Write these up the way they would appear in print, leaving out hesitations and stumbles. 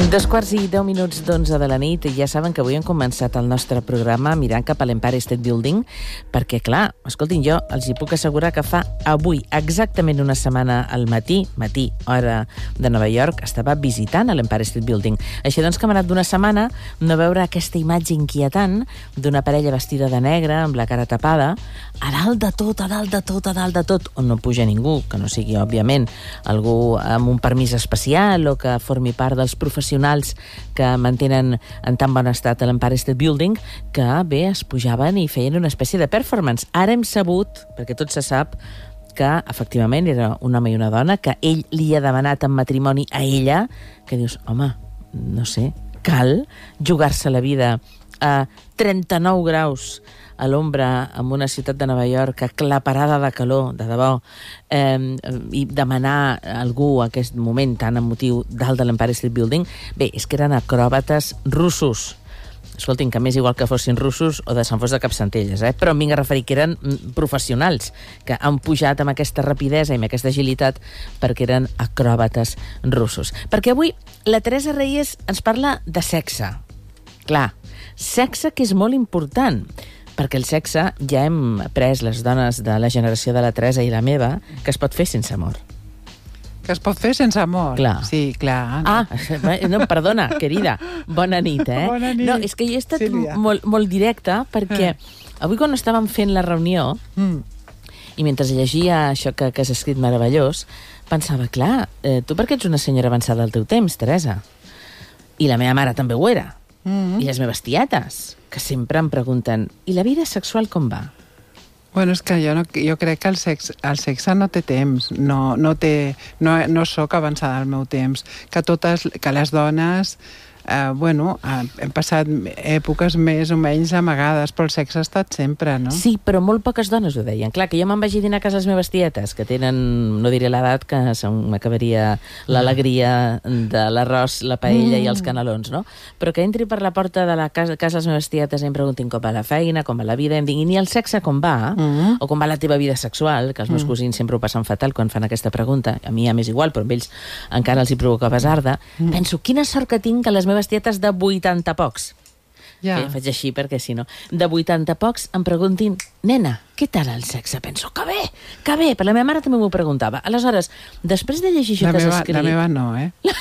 2:10 de la nit, i ja saben que avui hem començat el nostre programa mirant cap a l'Empire State Building, perquè, clar, escoltin, jo els hi puc assegurar que fa avui exactament una setmana al matí, hora de Nova York, estava visitant a l'Empire State Building. Així doncs que m'ha anat d'una setmana no veure aquesta imatge inquietant d'una parella vestida de negre, amb la cara tapada, a dalt de tot, on no puja ningú, que no sigui, òbviament, algú amb un permís especial o que formi part dels professionals que mantenen en tan bon estat l'Empire State Building, que bé, es pujaven i feien una espècie de performance. Ara hem sabut, perquè tot se sap, que efectivament era un home i una dona, que ell li ha demanat en matrimoni a ella, que dius, home, no sé, cal jugar-se la vida a 39 graus a l'ombra en una ciutat de Nova York aclaparada de calor, de debò, i demanar a algú a aquest moment tan emotiu dalt de l'Empire State Building. Bé, és que eren acròbates russos. Escoltin, que m'és igual que fossin russos o de Sant Fos de Capcentelles, però em vinc a referir que eren professionals, que han pujat amb aquesta rapidesa i amb aquesta agilitat perquè eren acròbates russos. Perquè avui la Teresa Reyes ens parla de sexe. Clar, sexe que és molt important, perquè el sexe ja hem après les dones de la generació de la Teresa i la meva que es pot fer sense amor. Que es pot fer sense amor? Clar. Sí, clar. No, perdona, querida. Bona nit, Bona nit. No, és que jo he estat molt directa perquè avui quan estàvem fent la reunió i mentre llegia això que has escrit meravellós, pensava, clar, tu perquè ets una senyora avançada del teu temps, Teresa. I la meva mare també ho era. I les meves tietes, que sempre em pregunten, i la vida sexual com va? Bueno, és que jo crec que el sexe no té temps, no sóc avançada al meu temps, que les dones, hem passat èpoques més o menys amagades, però el sexe ha estat sempre, no? Sí, però molt poques dones ho deien. Clar, que jo me'n vagi a dinar a casa les meves tietes, que tenen, no diré l'edat, que m'acabaria l'alegria de l'arròs, la paella i els canelons, no? Però que entri per la porta de la casa les meves tietes i em preguntin com va la feina, com va la vida, em diguin, i el sexe com va? O com va la teva vida sexual? Que els meus cosins sempre ho passen fatal quan fan aquesta pregunta. A mi ja m'és igual, però amb ells encara els hi provoca basarda. Penso, quina sort que tinc que les meves tietes de 80 pocs. Faig així perquè si no. De 80 pocs em preguntin, nena, què tal el sexe? Penso, que bé, però la meva mare també m'ho preguntava. Aleshores, després de llegir això que has escrit... La meva no,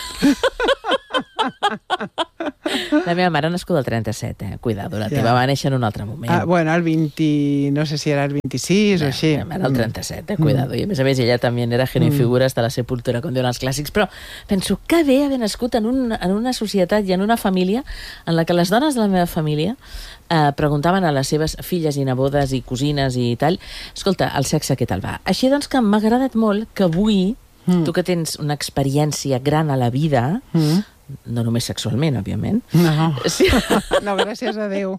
La meva mare nascuda al 37, cuidado, la teva va néixer en un altre moment. El 20, no sé si era el 26 o així. La meva era el 37, cuidado. I a més ella també era genio figura hasta la sepultura, com diuen els clàssics. Però penso que bé haver nascut en una societat i en una família en la que les dones de la meva família preguntaven a les seves filles i nebodes i cosines i tal, escolta, el sexe què tal va? Així doncs que m'ha agradat molt que avui, tu que tens una experiència gran a la vida, no només sexualment, òbviament. No, sí. No, gràcies a Déu.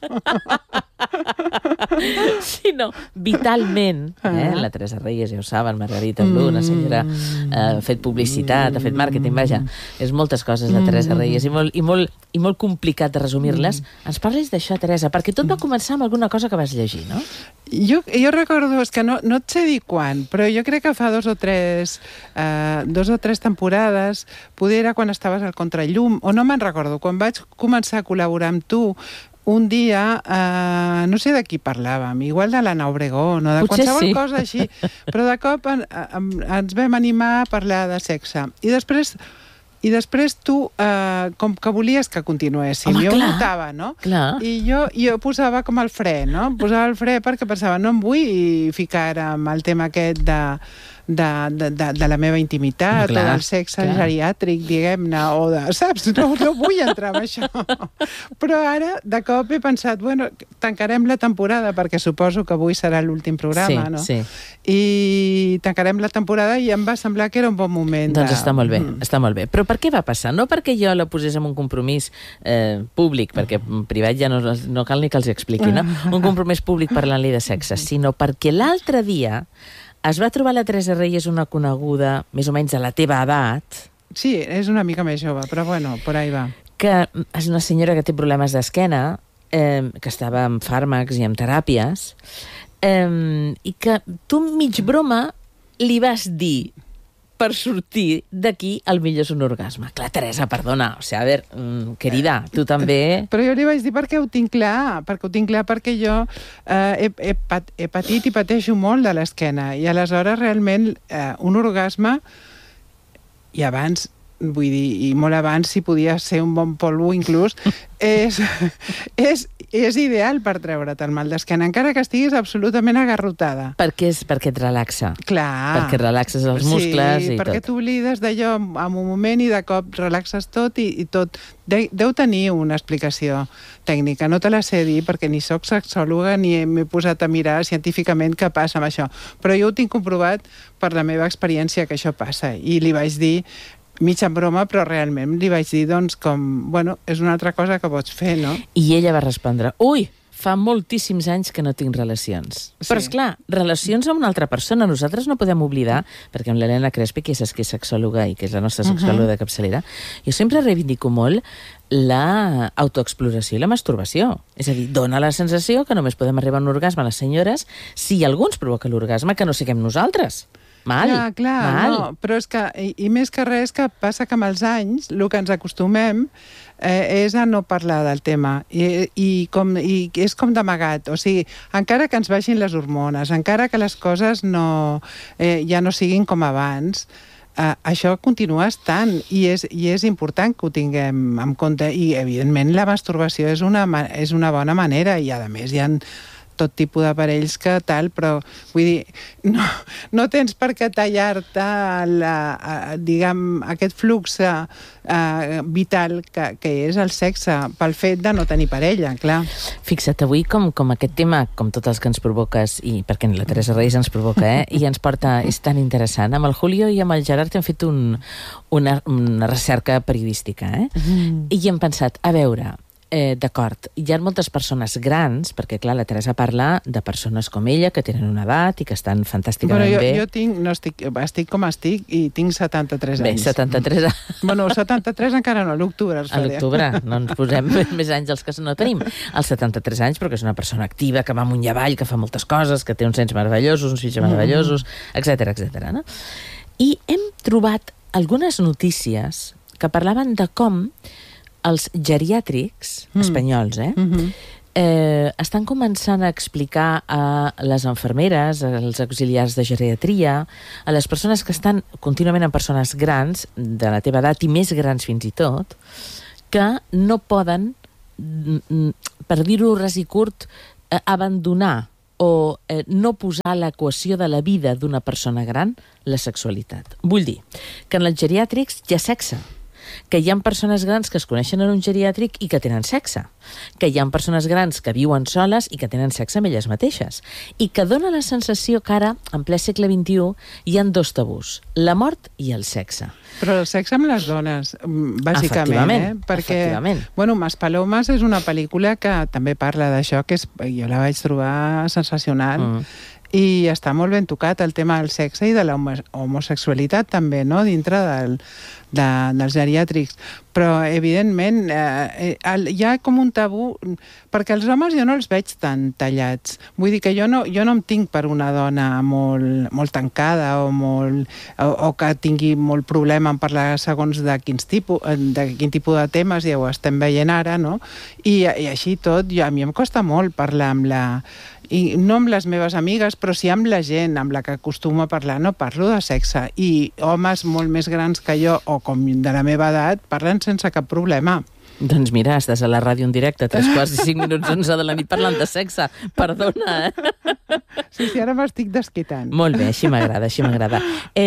Sinó vitalment. La Teresa Reyes, ja ho saben, Margarita Blu, una senyora ha fet publicitat, ha fet màrqueting, vaja, és moltes coses, la Teresa Reyes, i molt complicat de resumir-les. Ens parlis d'això, Teresa, perquè tot va començar amb alguna cosa que vas llegir, no? Jo recordo, és que no et sé dir quan, però jo crec que fa dos o tres temporades, poder era quan estaves al Contrallum, o no me'n recordo, quan vaig començar a col·laborar amb tu, un dia, no sé de qui parlàvem, igual de l'Anna Obregón o de qualsevol cosa així, però de cop ens vam animar a parlar de sexe. I després tu, com que volies que continuéssim, jo ho notava, no? Clar. I jo posava com el fre, no? Posava el fre perquè pensava, no em vull ficar amb el tema aquest de la meva intimitat, o del sexe geriàtric, diguem-ne, o de... Saps? No vull entrar en això. Però ara, de cop, he pensat, bueno, tancarem la temporada, perquè suposo que avui serà l'últim programa, no? Sí. I tancarem la temporada i em va semblar que era un bon moment. Doncs està molt bé, està molt bé. Però per què va passar? No perquè jo la posés en un compromís públic, perquè en privat ja no cal ni que els expliqui, no? Un compromís públic parlant-li de sexe, sinó perquè l'altre dia es va trobar la Teresa Reyes, una coneguda més o menys de la teva edat. Sí, és una mica més jove, però bueno, por ahí va. Que és una senyora que té problemes d'esquena, que estava amb fàrmacs i amb teràpies, i que tu mig broma li vas dir, per sortir d'aquí el millor és un orgasme. Clar, Teresa, perdona, o sigui, a veure, querida, tu també... Però jo li vaig dir perquè ho tinc clar, perquè jo he patit i pateixo molt de l'esquena, i aleshores realment un orgasme, i abans, vull dir, i molt abans, si podia ser un bon polvo inclús, és ideal per treure't el mal d'esquena, encara que estiguis absolutament agarrotada. Perquè et relaxa. Clar. Perquè relaxes els muscles i tot. Sí, perquè t'oblides d'allò en un moment i de cop relaxes tot i tot. Deu tenir una explicació tècnica, no te la sé dir perquè ni soc sexòloga ni m'he posat a mirar científicament què passa amb això, però jo ho tinc comprovat per la meva experiència que això passa, i li vaig dir mig en broma, però realment li vaig dir, doncs, bueno, és una altra cosa que pots fer, no? I ella va respondre, ui, fa moltíssims anys que no tinc relacions. Sí. Però, esclar, relacions amb una altra persona, nosaltres no podem oblidar, perquè amb l'Helena Crespi, que és sexòloga i que és la nostra sexòloga de capçalera, jo sempre reivindico molt l'autoexploració i la masturbació. És a dir, dona la sensació que només podem arribar a un orgasme a les senyores si algú ens provoca l'orgasme, que no siguem nosaltres. Mal. No, però és que, i més que res, que passa que amb els anys el que ens acostumem és a no parlar del tema, i és com d'amagat, o sigui, encara que ens baixin les hormones, encara que les coses ja no siguin com abans, això continua estant, i és important que ho tinguem en compte, i evidentment la masturbació és una bona manera, i a més hi ha tot tipus d'aparells que tal, però vull dir, no tens per què tallar-te diguem, aquest flux vital que és el sexe pel fet de no tenir parella, clar. Fixa't, avui com aquest tema, com tots els que ens provoques, i perquè la Teresa Reis ens provoca, i ens porta, és tan interessant. Amb el Julio i amb el Gerard hem fet una recerca periodística, i hem pensat, a veure, d'acord, hi ha moltes persones grans, perquè clar, la Teresa parla de persones com ella, que tenen una edat i que estan fantàsticament bé. Jo estic com estic i tinc 73 anys. Bé, 73 anys. Bueno, 73 encara no, a l'octubre. A l'octubre, no ens posem més anys els que no tenim. Als 73 anys, perquè és una persona activa, que va amunt i avall, que fa moltes coses, que té uns nens meravellosos, uns fills meravellosos, etc. etc. No? I hem trobat algunes notícies que parlaven de com els geriàtrics espanyols estan començant a explicar a les infermeres, als auxiliars de geriatria, a les persones que estan contínuament amb persones grans, de la teva edat i més grans fins i tot, que no poden, per dir-ho ras i curt, abandonar o no posar a l'equació de la vida d'una persona gran la sexualitat. Vull dir que en els geriàtrics hi ha sexe, que hi ha persones grans que es coneixen en un geriàtric i que tenen sexe, que hi ha persones grans que viuen soles i que tenen sexe amb elles mateixes, i que dona la sensació que ara, en ple segle XXI, hi ha dos tabús, la mort i el sexe. Però el sexe amb les dones, bàsicament, perquè, bueno, Maspalomas és una pel·lícula que també parla d'això, que jo la vaig trobar sensacional, i està molt ben tocat el tema del sexe i de la homosexualitat també, no?, dintre dels geriàtrics. Però, evidentment, hi ha com un tabú, perquè els homes jo no els veig tan tallats. Vull dir que jo no em tinc per una dona molt tancada o que tingui molt problema en parlar segons de quin tipus de temes, ja ho estem veient ara, no? I així tot, a mi em costa molt parlar i no amb les meves amigues, però sí amb la gent amb la que acostumo a parlar, no parlo de sexe. I homes molt més grans que jo, o com de la meva edat, parlen sense cap problema. Doncs mira, estàs a la ràdio en directe, 3:05:11 de la nit parlant de sexe. Perdona, Sí, ara m'estic desquitant. Molt bé, així m'agrada, així m'agrada.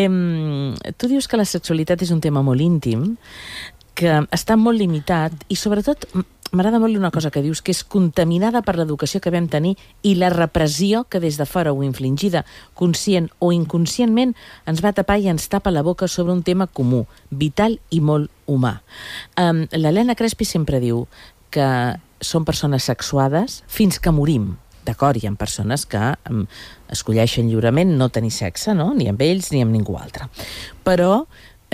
Tu dius que la sexualitat és un tema molt íntim, que està molt limitat i, sobretot, m'agrada molt una cosa que dius, que és contaminada per l'educació que vam tenir i la repressió que des de fora o infligida, conscient o inconscientment, ens va tapar i ens tapa la boca sobre un tema comú, vital i molt humà. L'Helena Crespi sempre diu que són persones sexuades fins que morim. D'acord, hi ha persones que escolleixen lliurement no tenir sexe, no?, ni amb ells ni amb ningú altre. Però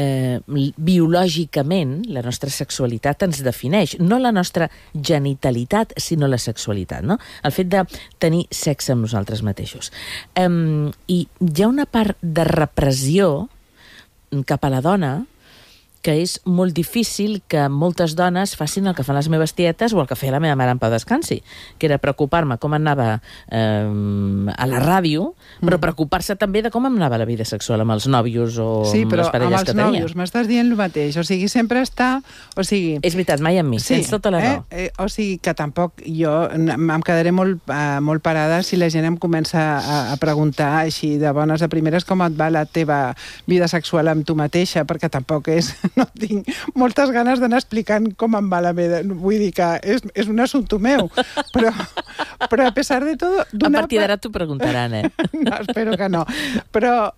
biològicament la nostra sexualitat ens defineix, no la nostra genitalitat, sinó la sexualitat, no? El fet de tenir sexe amb nosaltres mateixos. I hi ha una part de repressió cap a la dona, que és molt difícil que moltes dones facin el que fan les meves tietes o el que feia la meva mare en pau descansi, que era preocupar-me com anava a la ràdio, però preocupar-se també de com em anava la vida sexual amb els nòvios o amb les parelles que tenia. Sí, però amb els nòvios m'estàs dient el mateix. O sigui, sempre està... És veritat, mai amb mi, tens tota la raó. O sigui, que tampoc jo em quedaré molt parada si la gent em comença a preguntar així de bones a primeres com et va la teva vida sexual amb tu mateixa, perquè tampoc no tinc moltes ganes d'anar explicant com em va la meva. Vull dir que és un assumpte meu. Però a pesar de tot... A partir d'ara t'ho preguntaran, No, espero que no. Però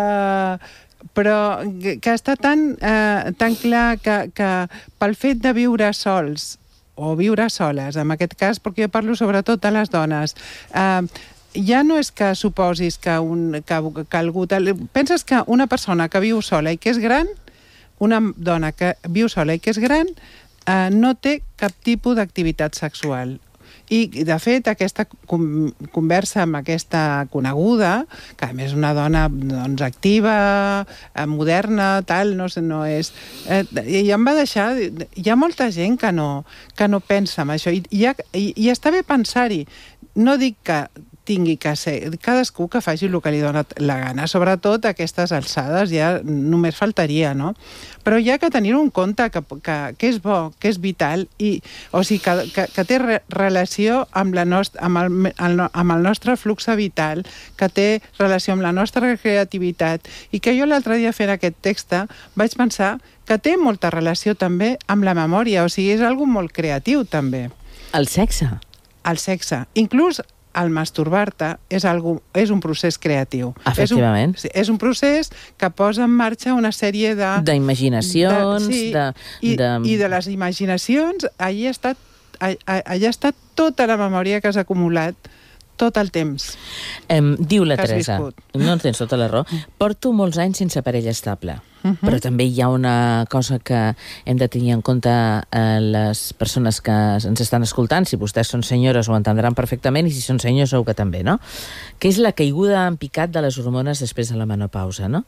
que està tan clar que pel fet de viure sols o viure soles, en aquest cas, perquè jo parlo sobretot de les dones, ja no és que suposis que algú... Penses que una persona que viu sola i que és gran, una dona que viu sola i que és gran, no té cap tipus d'activitat sexual. I, de fet, aquesta conversa amb aquesta coneguda, que a més és una dona activa, moderna, tal, no és... I em va deixar... Hi ha molta gent que no pensa en això. I està bé pensar-hi. No dic que tingui que ser cadascú que faci el que li dona la gana, sobretot a aquestes alçades ja només faltaria, no? Però hi ha que tenir en compte que és bo, que és vital, o sigui, que té relació amb el nostre flux vital, que té relació amb la nostra creativitat, i que jo l'altre dia fent aquest text vaig pensar que té molta relació també amb la memòria, o sigui, és algo molt creatiu també. El sexe? El sexe. Inclús el masturbar-te és un procés creatiu. Efectivament. És un procés que posa en marxa una sèrie de... D'imaginacions, I de les imaginacions, allà està tota la memòria que has acumulat tot el temps. Diu la Teresa, no tens tota la raó, porto molts anys sense parella estable. Però també hi ha una cosa que hem de tenir en compte les persones que ens estan escoltant, si vostès són senyores ho entendran perfectament, i si són senyors segur que també, no? Que és la caiguda en picat de les hormones després de la menopausa, no?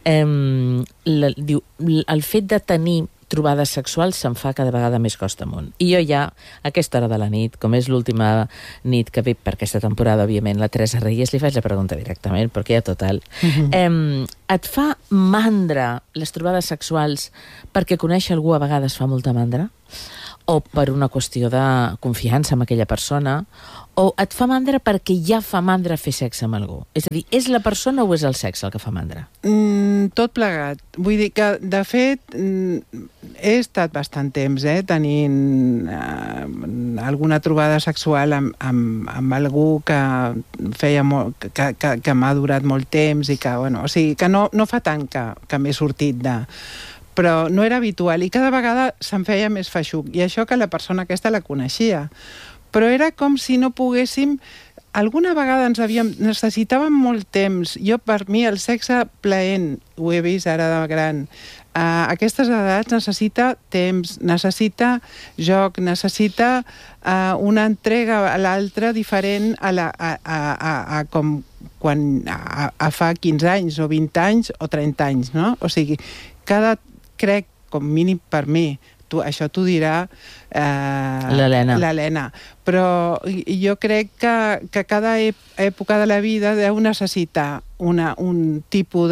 Diu, el fet de tenir trobades sexuals se'n fa cada vegada més costa amunt. I jo ja, a aquesta hora de la nit, com és l'última nit que ve per aquesta temporada, òbviament, la Teresa Reyes, li faig la pregunta directament, perquè ja total. Et fa mandra les trobades sexuals perquè conèixer algú a vegades fa molta mandra? O per una qüestió de confiança amb aquella persona? O et fa mandra perquè ja fa mandra fer sexe amb algú? És a dir, és la persona o és el sexe el que fa mandra? Tot plegat. Vull dir que, de fet, he estat bastant temps tenint alguna trobada sexual amb algú que feia que m'ha durat molt temps i que, bueno, o sigui, que no fa tant que m'he sortit de... Però no era habitual i cada vegada se'm feia més feixuc. I això que la persona aquesta la coneixia. Però era com si no poguéssim... Alguna vegada necessitàvem molt temps. Jo, per mi, el sexe plaent, ho he vist ara de gran, a aquestes edats necessita temps, necessita joc, necessita una entrega a l'altra diferent a com quan fa 15 anys o 20 anys o 30 anys, no? O sigui, crec, com mínim per mi, això t'ho dirà l'Helena. Però jo crec que cada època de la vida deu necessitar un tipus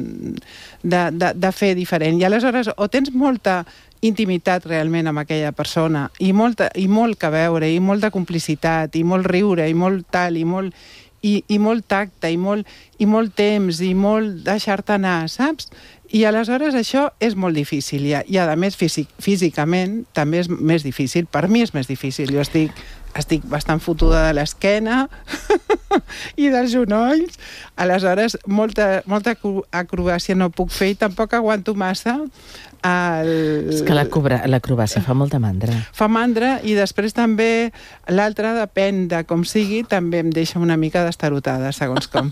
de fer diferent. I aleshores o tens molta intimitat realment amb aquella persona i molt que veure, i molta complicitat, i molt riure, i molt tal, i molt tacte, i molt temps, i molt deixar-te anar, saps? I aleshores això és molt difícil. I a més, físicament també és més difícil. Per mi és més difícil. Jo estic bastant fotuda de l'esquena i dels genolls. Aleshores, molta acrobàcia no puc fer i tampoc aguanto massa. És que l'acrobàcia fa molta mandra. Fa mandra i després també l'altra, depèn de com sigui, també em deixa una mica destarotada, segons com.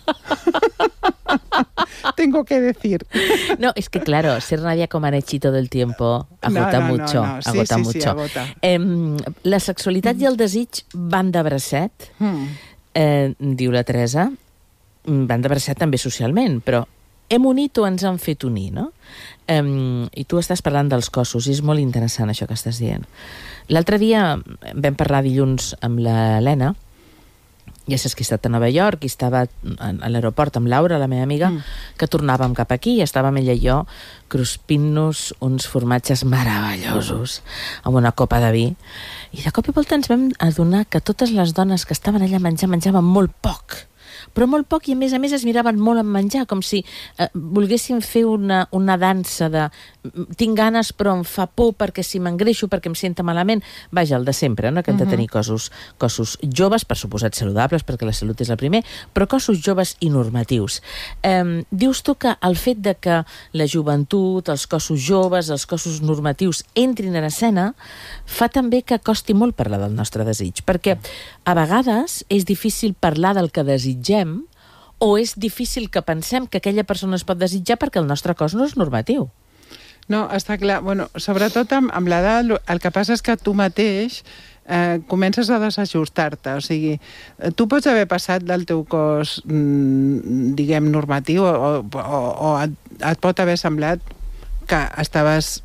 Tengo que decir. No, es que claro, ser Nadia Comaneci todo el tiempo agota mucho. Agota mucho. Agota. La sexualitat i el desig van de bracet, diu la Teresa, van de bracet també socialment, però hem unit o ens han fet unir, no? I tu estàs parlant dels cossos, i és molt interessant això que estàs dient. L'altre dia vam parlar dilluns amb l'Helena, ja saps que he estat a Nova York, i estava a l'aeroport amb Laura, la meva amiga, que tornàvem cap aquí, i estàvem ella i jo cruspint-nos uns formatges meravellosos amb una copa de vi, i de cop i volta ens vam adonar que totes les dones que estaven allà menjaven molt poc, però molt poc, i a més es miraven molt en menjar, com si volguessin fer una dansa de tinc ganes però em fa por perquè si m'engreixo, perquè em sento malament. Vaja, el de sempre, no? Que hem de tenir cossos joves, per suposat saludables, perquè la salut és el primer, però cossos joves i normatius. Dius tu que el fet de que la joventut, els cossos joves, els cossos normatius entrin a l'escena fa també que costi molt parlar del nostre desig, perquè a vegades és difícil parlar del que desitgem, o és difícil que pensem que aquella persona es pot desitjar perquè el nostre cos no és normatiu. No, està clar. Bueno, sobretot amb l'edat, el que passa és que tu mateix comences a desajustar-te. O sigui, tu pots haver passat del teu cos, diguem, normatiu, o et pot haver semblat que estaves...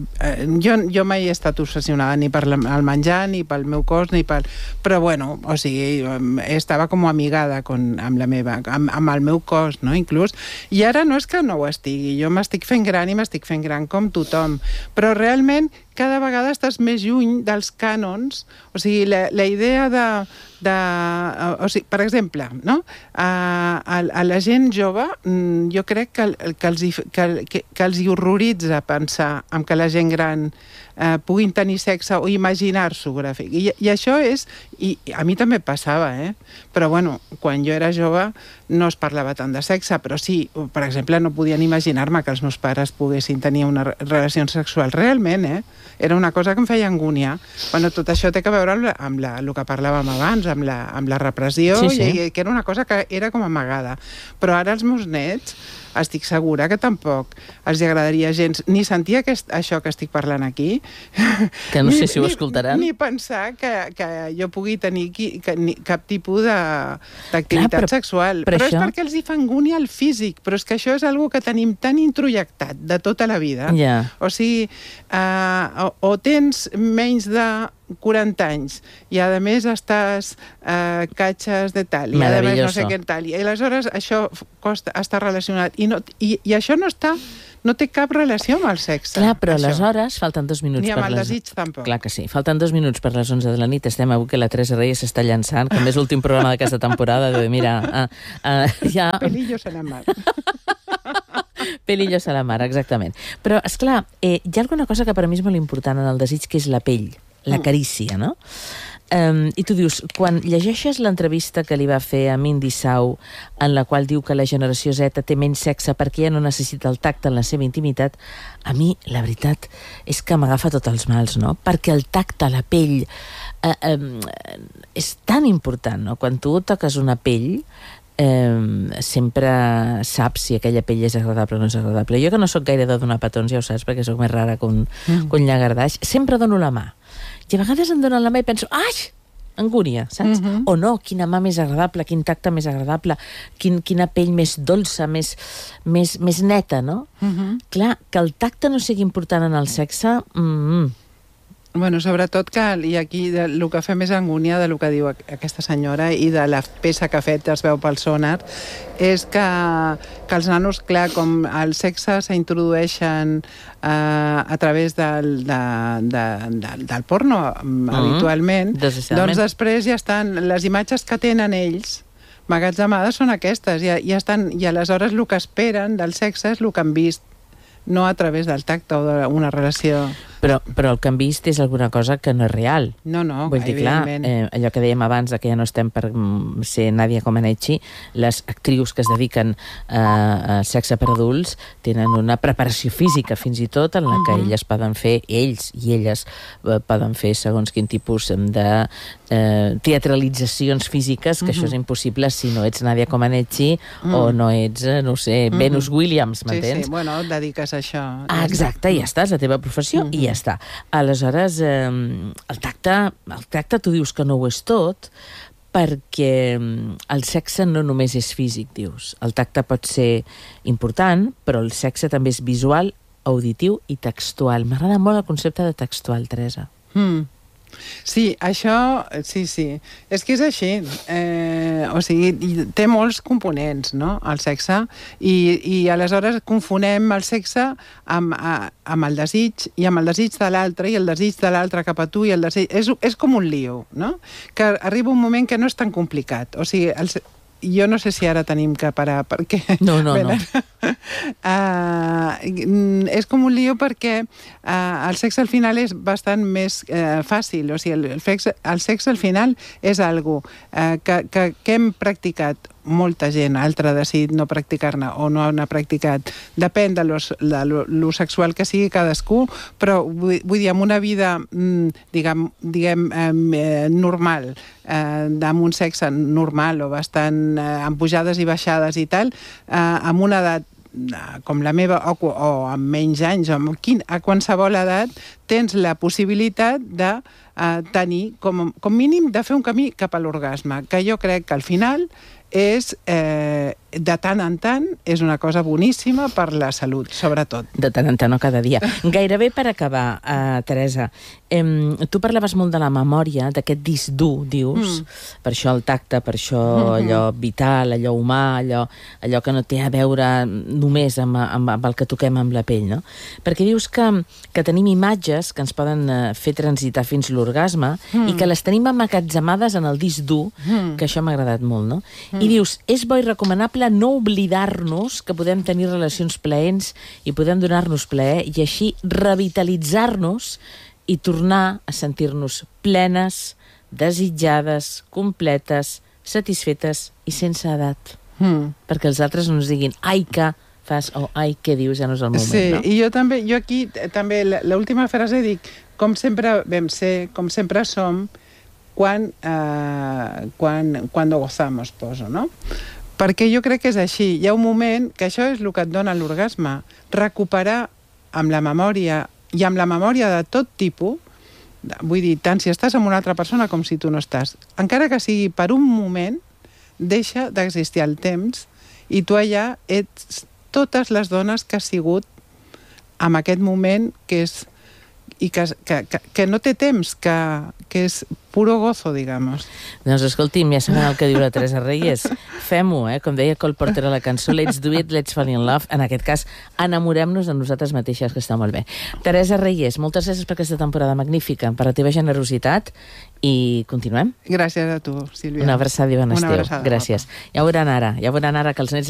Jo mai he estat obsessionada ni per el menjar, ni pel meu cos, ni pel... Però, bueno, o sigui, estava com amigada amb el meu cos, no?, inclús. I ara no és que no ho estigui, jo m'estic fent gran i m'estic fent gran com tothom, però realment cada vegada estàs més lluny dels cànons. O sigui, la idea o sigui, per exemple, no? A la gent jove, jo crec que els hi horroritza pensar en que la gent gran puguin tenir sexe o imaginar-s'ho gràfic. I això és... I a mi també passava, Però, bueno, quan jo era jove no es parlava tant de sexe, però sí, per exemple, no podien imaginar-me que els meus pares poguessin tenir una relació sexual realment, Era una cosa que em feia angúnia. Bueno, tot això té a veure amb el que parlàvem abans, amb la repressió, sí. I que era una cosa que era com amagada. Però ara els meus nets, estic segura que tampoc els agradaria gens ni sentir això que estic parlant aquí. Que no sé si ho escoltaran. Ni pensar que jo pugui tenir cap tipus d'activitat sexual. Però és perquè els hi fa angúnia el físic. Però és que això és una cosa que tenim tan introjectat de tota la vida. O sigui, o tens menys de 40 anys i a més estàs catxes de tal i a més no sé què tal, i aleshores això està relacionat i això no té cap relació amb el sexe. Clar, però aleshores falten 2 minuts. Ni amb el desig tampoc. Clar que sí, falten 2 minuts per les 11 de la nit. Estem avui que la Teresa Reyes s'està llançant, com és l'últim programa d'aquesta temporada. Mira, ja... Pelillos a la mar. Pelillos a la mar, exactament. Però, esclar, hi ha alguna cosa que per a mi és molt important en el desig, que és la pell, la carícia, no? I tu dius, quan llegeixes l'entrevista que li va fer a Mindy Sau, en la qual diu que la generació Z té menys sexe perquè ja no necessita el tacte en la seva intimitat, a mi la veritat és que m'agafa tots els mals, no? Perquè el tacte, la pell, és tan important, no? Quan tu toques una pell, sempre saps si aquella pell és agradable o no és agradable. Jo, que no sóc gaire de donar petons, ja ho saps, perquè sóc més rara que un llagardaix, sempre dono la mà. I a vegades em donen la mà i penso, ai, angúnia, saps? O no, quina mà més agradable, quin tacte més agradable, quina pell més dolça, més neta, no? Clar, que el tacte no sigui important en el sexe... Bueno, sobretot que, i aquí el que fa més angúnia de lo que diu aquesta senyora i de la peça que ha fet, es veu pel sonar, és que els nanos, clar, com el sexe s'introdueixen a través del porno habitualment, doncs després ja estan, les imatges que tenen ells magatzemades són aquestes, i aleshores el que esperen del sexe és el que han vist, no a través del tacte o d'una relació... Però el que han vist és alguna cosa que no és real. No, vull dir, clar, allò que dèiem abans, que ja no estem per ser Nadia Comaneci, les actrius que es dediquen a sexe per adults tenen una preparació física, fins i tot, en la que elles poden fer, ells i elles poden fer segons quin tipus de teatralitzacions físiques, que això és impossible si no ets Nadia Comaneci o no ets, no sé, Venus Williams, m'entens? Sí, bueno, et dediques a això. Exacte, ja està, és la teva professió, i ja està. Aleshores, el tacte, tu dius que no ho és tot, perquè el sexe no només és físic, dius. El tacte pot ser important, però el sexe també és visual, auditiu i textual. M'agrada molt el concepte de textual, Teresa. Sí, això, sí. És que és així. O sigui, té molts components, no?, el sexe, i aleshores confonem el sexe amb el desig, i amb el desig de l'altre, i el desig de l'altre cap a tu, i el desig... És com un lío, no?, que arriba un moment que no és tan complicat. O sigui, jo no sé si ara tenim que parar, perquè... No. És com un lío perquè el sexe al final és bastant més fàcil. O sigui, el sexe al final és algo que hem practicat molta gent, altra ha decidit no practicar-ne o no n'ha practicat. Depèn de lo sexual que sigui cadascú, però vull dir, amb una vida, diguem, normal, amb un sexe normal o bastant amb pujades i baixades i tal, amb una edat com la meva o amb menys anys, o a qualsevol edat, tens la possibilitat de tenir, com mínim, de fer un camí cap a l'orgasme, que jo crec que al final és, de tant en tant, és una cosa boníssima per la salut, sobretot. De tant en tant, no cada dia. Gairebé per acabar, Teresa, tu parlaves molt de la memòria, d'aquest disc dur, dius, per això el tacte, per això allò vital, allò humà, allò que no té a veure només amb el que toquem amb la pell, no? Perquè dius que tenim imatges que ens poden fer transitar fins l'orgasme i que les tenim emmagatzemades en el disc dur, que això m'ha agradat molt, no? I dius, és bo i recomanable no oblidar-nos que podem tenir relacions plaents i podem donar-nos plaer i així revitalitzar-nos i tornar a sentir-nos plenes, desitjades, completes, satisfetes i sense edat. Perquè els altres no ens diguin ai que fas o ai que dius, ja no és el moment, no? Sí, i jo aquí també l'última frase dic, com sempre vam ser, com sempre som, cuando gozamos, poso, no? Perquè jo crec que és així. Hi ha un moment que això és el que et dona l'orgasme. Recuperar amb la memòria, i amb la memòria de tot tipus, vull dir, tant si estàs amb una altra persona com si tu no estàs, encara que sigui per un moment, deixa d'existir el temps i tu allà ets totes les dones que has sigut en aquest moment que és i que no té temps, que és puro gozo, digamos. Doncs escolti'm, ja sabem el que diu la Teresa Reyes. Fem-ho, com deia Cole Porter a la cançó, let's do it, let's fall in love. En aquest cas, enamorem-nos de nosaltres mateixes, que està molt bé. Teresa Reyes, moltes gràcies per aquesta temporada magnífica, per la teva generositat, i continuem. Gràcies a tu, Sílvia. Una abraçada i bon estiu. Gràcies. Ja veuran ara que els nets